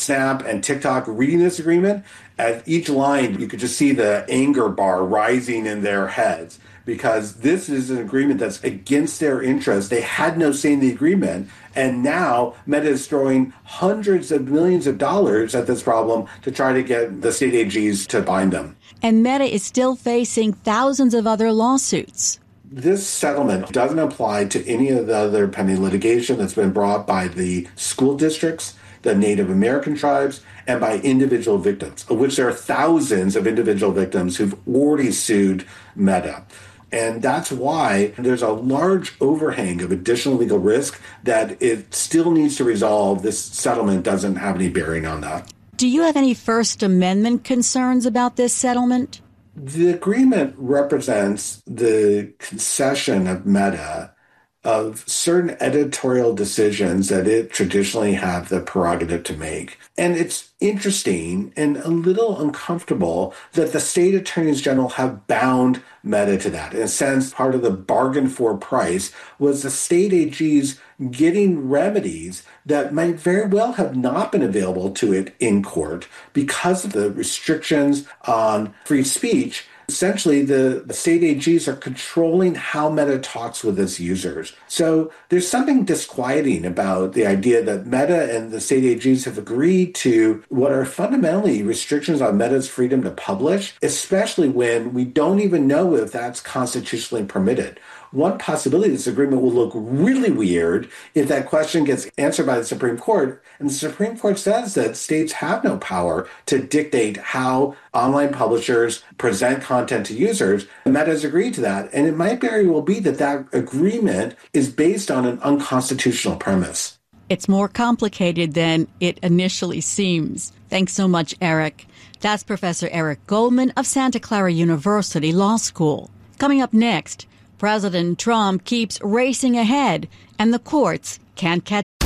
Snap and TikTok reading this agreement, at each line, you could just see the anger bar rising in their heads because this is an agreement that's against their interest. They had no say in the agreement. And now Meta is throwing hundreds of millions of dollars at this problem to try to get the state AGs to bind them. And Meta is still facing thousands of other lawsuits. This settlement doesn't apply to any of the other pending litigation that's been brought by the school districts, the Native American tribes, and by individual victims, of which there are thousands of individual victims who've already sued Meta. And that's why there's a large overhang of additional legal risk that it still needs to resolve. This settlement doesn't have any bearing on that. Do you have any First Amendment concerns about this settlement? The agreement represents the concession of Meta of certain editorial decisions that it traditionally have the prerogative to make. And it's interesting and a little uncomfortable that the state attorneys general have bound Meta to that. In a sense, part of the bargain for price was the state AGs getting remedies that might very well have not been available to it in court because of the restrictions on free speech. Essentially, the state AGs are controlling how Meta talks with its users. So there's something disquieting about the idea that Meta and the state AGs have agreed to what are fundamentally restrictions on Meta's freedom to publish, especially when we don't even know if that's constitutionally permitted. One possibility this agreement will look really weird if that question gets answered by the Supreme Court. And the Supreme Court says that states have no power to dictate how online publishers present content to users. And Meta has agreed to that. And it might very well be that that agreement is based on an unconstitutional premise. It's more complicated than it initially seems. Thanks so much, Eric. That's Professor Eric Goldman of Santa Clara University Law School. Coming up next, President Trump keeps racing ahead, and the courts can't catch